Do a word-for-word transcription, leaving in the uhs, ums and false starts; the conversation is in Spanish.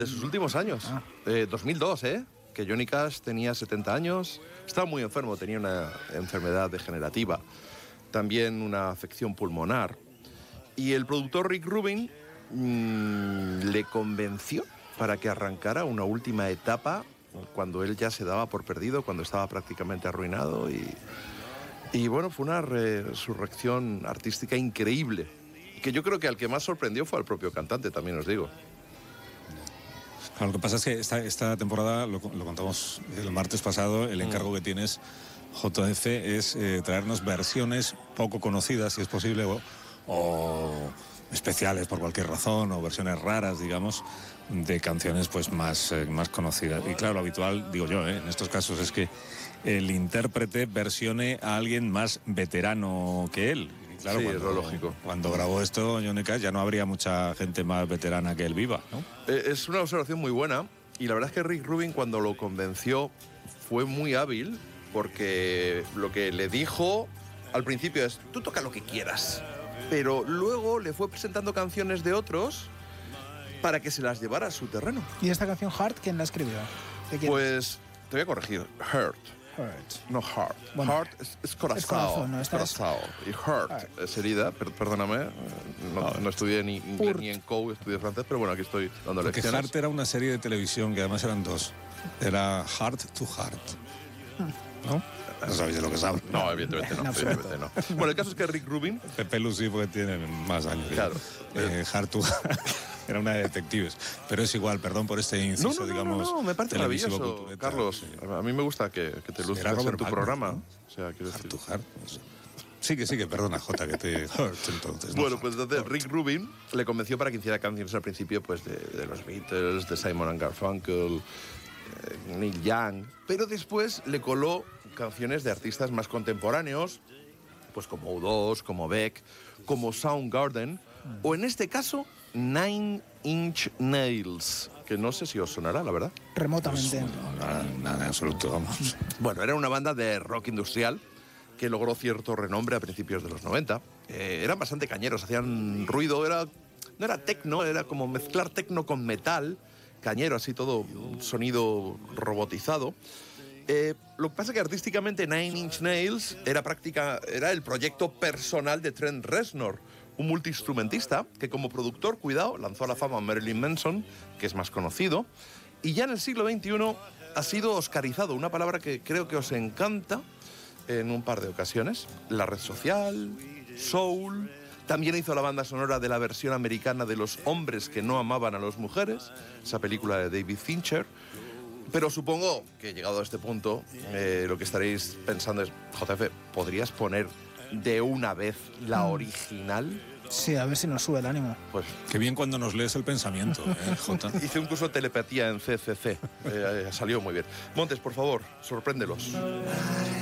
De sus últimos años, Ah. eh, dos mil dos, ¿eh? Que Johnny Cash tenía setenta años, estaba muy enfermo, tenía una enfermedad degenerativa, también una afección pulmonar. Y el productor Rick Rubin mmm, le convenció para que arrancara una última etapa cuando él ya se daba por perdido, cuando estaba prácticamente arruinado. Y, y bueno, fue una resurrección artística increíble, que yo creo que al que más sorprendió fue al propio cantante, también os digo. Lo que pasa es que esta, esta temporada, lo, lo contamos el martes pasado, el encargo mm. que tienes, J F, es eh, traernos versiones poco conocidas, si es posible, o, o especiales por cualquier razón, o versiones raras, digamos, de canciones pues más, eh, más conocidas. Y claro, lo habitual, digo yo, eh, en estos casos es que el intérprete versione a alguien más veterano que él. Claro, sí, cuando, es lo lógico. Cuando grabó esto Johnny Cash ya no habría mucha gente más veterana que él viva, ¿no? Eh, es una observación muy buena, y la verdad es que Rick Rubin, cuando lo convenció, fue muy hábil, porque lo que le dijo al principio es: tú toca lo que quieras, pero luego le fue presentando canciones de otros para que se las llevara a su terreno. ¿Y esta canción Heart quién la escribió? ¿De quién? Pues te voy a corregir, Hurt. Hurt. No heart. Bueno, heart es, es corazón. es corazón, no, es esta es- corazón. Y hurt Heart. es herida, per- perdóname. No, no estudié ni inglés Hurt. ni en C O U, estudié francés, pero bueno, aquí estoy dando Porque lecciones. Heart era una serie de televisión que además eran dos. Era Heart to Heart. ¿No? No sabéis de lo que sabe. No, evidentemente no. En absoluto. evidentemente no. Bueno, el caso es que Rick Rubin, Pepe Lucy, porque tiene más años. Claro. Eh, Heart to Heart era una de detectives. Pero es igual, perdón por este inciso, no, no, no, digamos. no, no, me parece televisivo, maravilloso, cultureta. Carlos. Sí. A mí me gusta que, que te Sí, luzcas era en Robert tu Palmer, programa. ¿no? O sea, quiero Heart decir. to Heart. No sé. Sigue, sigue, perdona, Jota, que te Hurt entonces. ¿no? Bueno, pues entonces Rick Rubin le convenció para que hiciera canciones al principio pues de, de los Beatles, de Simon and Garfunkel, eh, Neil Young, pero después le coló canciones de artistas más contemporáneos, pues como U dos, como Beck, como Soundgarden, o en este caso Nine Inch Nails, que no sé si os sonará, la verdad. Remotamente. No, nada, nada en absoluto, vamos. Bueno, era una banda de rock industrial que logró cierto renombre a principios de los noventa. Eh, eran bastante cañeros, hacían ruido, era, no era tecno, era como mezclar tecno con metal, cañero, así todo, un sonido robotizado. Eh, lo que pasa es que artísticamente Nine Inch Nails era, práctica, era el proyecto personal de Trent Reznor, un multiinstrumentista que como productor, cuidado, lanzó a la fama a Marilyn Manson, que es más conocido, y ya en el siglo veintiuno ha sido oscarizado, una palabra que creo que os encanta, en un par de ocasiones. La red social, soul. También hizo la banda sonora de la versión americana de Los hombres que no amaban a las mujeres, esa película de David Fincher. Pero supongo que llegado a este punto, eh, lo que estaréis pensando es: J F, ¿podrías poner de una vez la original? Sí, a ver si nos sube el ánimo. Pues Qué bien cuando nos lees el pensamiento, ¿eh, Jota? hice un curso de telepatía en C C C. Eh, eh, salió muy bien. Montes, por favor, sorpréndelos.